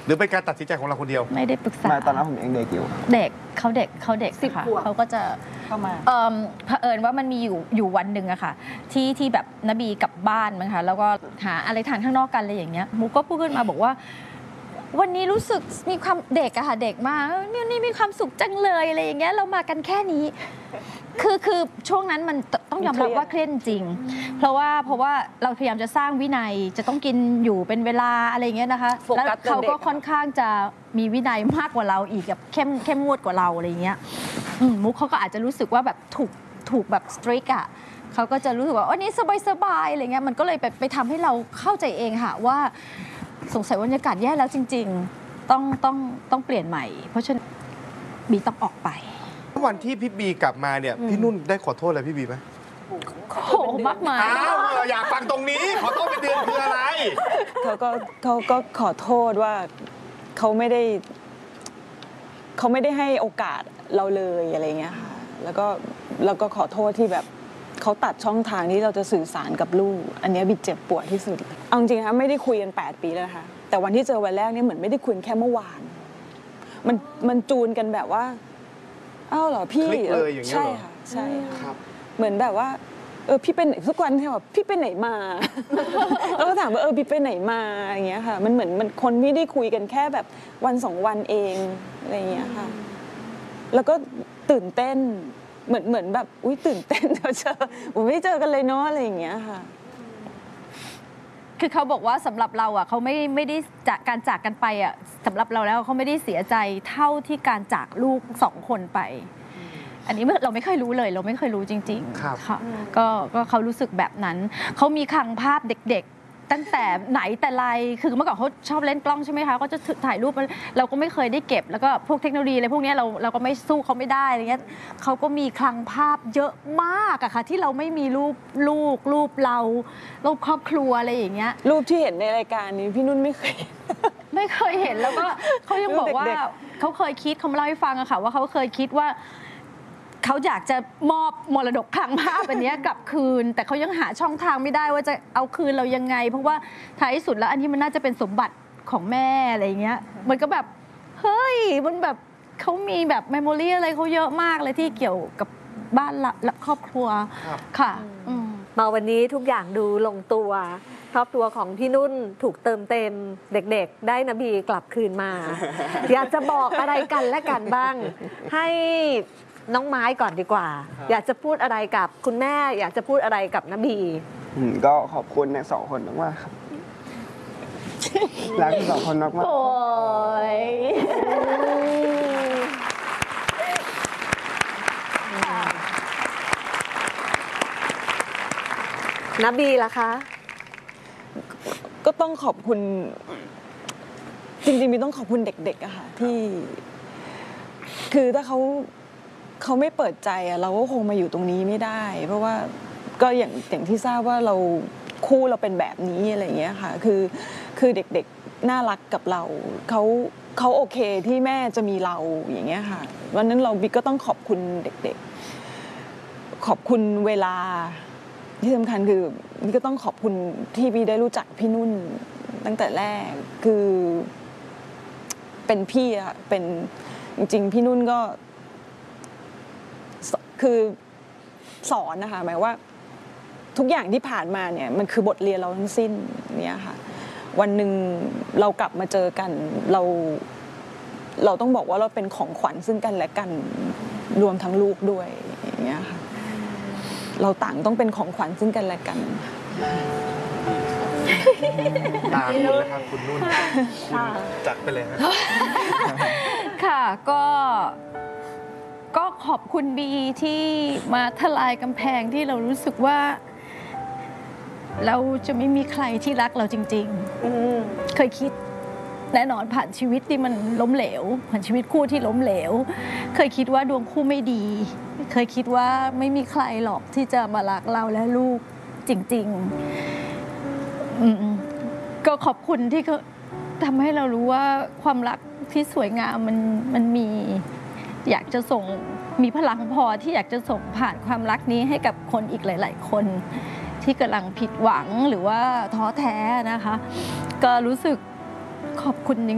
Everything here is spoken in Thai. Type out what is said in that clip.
รือเป็นการตัดสินใจของเราคนเดียวไม่ได้ปรึกษาตอนนั้นผมยังเด็กอยู่เด็กเขาเด็กค่ะเขาก็จะเข้ามาเผอิญว่ามันมีอยู่วันหนึ่งอะค่ะที่แบบนบีกลับบ้านมั้งคะแล้วก็หาอะไรทานข้างนอกกันอะไรอย่างเงี้ยมุกก็พูดขึ้นมาบอกว่าวันนี้รู้สึกมีความเด็กอะค่ะเด็กมากนี่มีความสุขจังเลยอะไรอย่างเงี้ยเรามากันแค่นี้คือช่วงนั้นมันต้องยอมรับว่าเครียดจริงเพราะว่าเราพยายามจะสร้างวินัยจะต้องกินอยู่เป็นเวลาอะไรอย่างเงี้ยนะคะแล้วเขาก็ค่อนข้างจะมีวินัยมากกว่าเราอีกแบบเข้มงวดกว่าเราอะไรอย่างเงี้ยมุกเขาก็อาจจะรู้สึกว่าแบบถูกแบบสตริกอะเขาก็จะรู้สึกว่าอันนี้สบายอะไรเงี้ยมันก็เลยไปทำให้เราเข้าใจเองค่ะว่าสงสัยบรรยากาศแย่แล้วจริงๆต้องเปลี่ยนใหม่เพราะฉะนั้นบีต้องออกไปวันที่พี่บีกลับมาเนี่ยพี่นุ่นได้ขอโทษอะไรพี่บีไหมโอ้มากมายอยากฟังตรงนี้ขอโทษเป็นเดือนคืออะไรเขาก็ขอโทษว่าเขาไม่ได้ให้โอกาสเราเลยอะไรเงี้ยค่ะแล้วก็ขอโทษที่แบบเขาตัดช่องทางที่เราจะสื่อสารกับลูกอันนี้บิดเจ็บปวดที่สุดเอาจริงๆค่ะไม่ได้คุยกัน8 ปีแล้วนะคะแต่วันที่เจอวันแรกนี่เหมือนไม่ได้คุยแค่เมื่อวานมันจูนกันแบบว่าอ้าวเหรอพี่ใช่ค่ะใช่ค่ะเหมือนแบบว่าพี่เป็นทุกวันที่แบบพี่ไปไหนมาแล้วก็ถามว่าพี่ไปไหนมาอย่างเงี้ยค่ะมันเหมือนมันคนไม่ได้คุยกันแค่แบบวัน2 วันเองอะไรอย่างเงี้ยค่ะแล้วก็ตื่นเต้นเหมือนแบบอุ้ยตื่นเต้นเราเจอผมไม่ได้เจอกันเลยเนาะอะไรอย่างเงี้ยค่ะคือเขาบอกว่าสำหรับเราอ่ะเขาไม่ได้การจากกันไปอ่ะสำหรับเราแล้วเขาไม่ได้เสียใจเท่าที่การจากลูก2 คนไปอันนี้เราไม่เคยรู้เลยเราไม่เคยรู้จริงๆค่ะก็เขารู้สึกแบบนั้นเขามีคลังภาพเด็กๆตั้งแต่ไหนแต่ไรคือเมื่อก่อนเขาชอบเล่นกล้องใช่ไหมคะก็จะถ่ายรูปเราก็ไม่เคยได้เก็บแล้วก็พวกเทคโนโลยีอะไรพวกนี้เราก็ไม่สู้เขาไม่ได้อะไรเงี้ยเขาก็มีคลังภาพเยอะมากอะค่ะที่เราไม่มีรูปเรารูปครอบครัวอะไรอย่างเงี้ยรูปที่เห็นในรายการนี้พี่นุ่นไม่เคยเห็นแล้วก็เขายังบอกว่าเขาเคยคิดเขาเล่าให้ฟังอะค่ะว่าเขาเคยคิดว่าเขาอยากจะมอบมรดกคลังภาพอันนี้กลับคืนแต่เขายังหาช่องทางไม่ได้ว่าจะเอาคืนเรายังไงเพราะว่าท้ายสุดแล้วอันนี้มันน่าจะเป็นสมบัติของแม่อะไรเงี้ยมันก็แบบเฮ้ยมันแบบเขามีแบบเมมโมรีอะไรเขาเยอะมากเลยที่เกี่ยวกับบ้านและครอบครัวค่ะมาวันนี้ทุกอย่างดูลงตัวครอบครัวของพี่นุ่นถูกเติมเต็มเด็กๆได้นบีกลับคืนมา อยากจะบอกอะไรกันและกันบ้างให้น้องไม้ก่อนดีกว่าอยากจะพูดอะไรกับคุณแม่อยากจะพูดอะไรกับนบีก็ขอบคุณทั้ง2 คนมากๆครับรักทั้ง2 คนมากๆโอ้ยนบีล่ะคะก็ต้องขอบคุณจริงๆมีต้องขอบคุณเด็กๆอะค่ะที่คือถ้าเขาไม่เปิดใจอะเราก็คงมาอยู่ตรงนี้ไม่ได้เพราะว่าก็อย่างที่ทราบว่าเราคู่เราเป็นแบบนี้อะไรอย่างเงี้ยค่ะคือเด็กๆน่ารักกับเราเขาโอเคที่แม่จะมีเราอย่างเงี้ยค่ะวันนั้นเราบิ๊กก็ต้องขอบคุณเด็กๆขอบคุณเวลาที่สำคัญคือบิ๊กก็ต้องขอบคุณที่บิ๊กได้รู้จักพี่นุ่นตั้งแต่แรกคือเป็นพี่อะเป็นจริงๆพี่นุ่นก็คือสอนนะคะหมายว่าทุกอย่างที่ผ่านมาเนี่ยมันคือบทเรียนเราทั้งสิ้นเนี่ยค่ะวันหนึ่งเรากลับมาเจอกันเราต้องบอกว่าเราเป็นของขวัญซึ่งกันและกันรวมทั้งลูกด้วยอย่างเงี้ยค่ะเราต่างต้องเป็นของขวัญซึ่งกันและกันตามคุณนะครับคุณนุ่นคุณจัดไปเลยค่ะก็ขอบคุณบีที่มาทลายกำแพงที่เรารู้สึกว่าเราจะไม่มีใครที่รักเราจริงๆเคยคิดแน่นอนผ่านชีวิตที่มันล้มเหลวผ่านชีวิตคู่ที่ล้มเหลวเคยคิดว่าดวงคู่ไม่ดีเคยคิดว่าไม่มีใครหรอกที่จะมารักเราและลูกจริงๆก็ขอบคุณที่เขาทำให้เรารู้ว่าความรักที่สวยงามมันมีอยากจะส่งมีพลังพอที่อยากจะส่งผ่านความรักนี้ให้กับคนอีกหลายๆคนที่กำลังผิดหวังหรือว่าท้อแท้นะคะก็รู้สึกขอบคุณจริง